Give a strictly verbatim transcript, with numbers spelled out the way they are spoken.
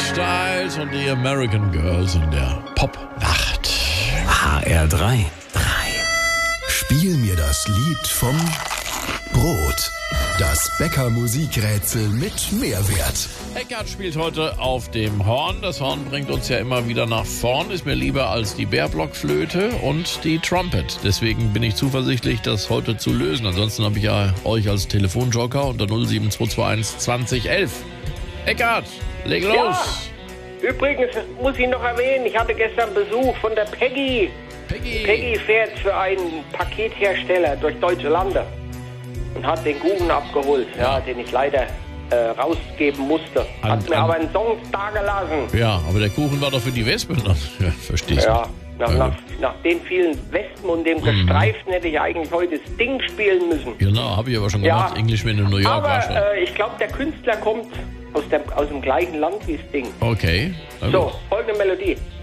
Styles und die American Girls in der Popnacht. H R drei. Spiel mir das Lied vom Brot. Das Bäcker-Musikrätsel mit Mehrwert. Eckart spielt heute auf dem Horn. Das Horn bringt uns ja immer wieder nach vorn. Ist mir lieber als die Bärblockflöte und die Trumpet. Deswegen bin ich zuversichtlich, das heute zu lösen. Ansonsten habe ich ja euch als Telefonjoker unter null sieben zwei zwei eins zwanzig elf. Eckart, leg los. Ja, übrigens muss ich noch erwähnen, ich hatte gestern Besuch von der Peggy. Peggy. Peggy fährt für einen Pakethersteller durch deutsche Lande und hat den Kuchen abgeholt, ja, den ich leider äh, rausgeben musste. An, Hat mir an, aber einen Song dagelassen. Ja, aber der Kuchen war doch für die Wespen. Ja, verstehst du. Ja, nach, Ja, nach, gut. nach den vielen Wespen und dem Gestreiften hätte ich eigentlich heute das Ding spielen müssen. Genau, habe ich aber schon Ja. gemacht. Englishman in New York war schon. Aber äh, ich glaube, der Künstler kommt aus dem, aus dem gleichen Land wie das Ding. Okay. Na So, gut. folgende Melodie.